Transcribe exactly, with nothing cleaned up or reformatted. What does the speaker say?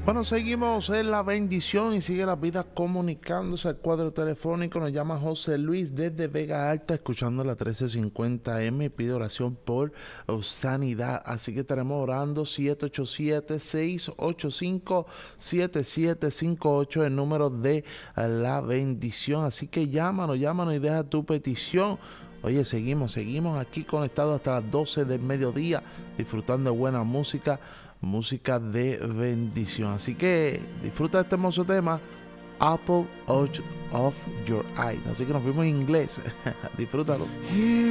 Bueno, seguimos en la bendición y sigue la vida comunicándose al cuadro telefónico. Nos llama José Luis desde Vega Alta, escuchando la trece cincuenta eme y pide oración por oh, sanidad. Así que estaremos orando. Siete ocho siete, seis ocho cinco, siete siete cinco ocho, el número de la bendición. Así que llámanos, llámanos y deja tu petición. Oye, seguimos, seguimos aquí conectados hasta las doce del mediodía, disfrutando de buena música, música de bendición. Así que disfruta de este hermoso tema, Apple of Your Eyes. Así que nos fuimos en inglés. Disfrútalo.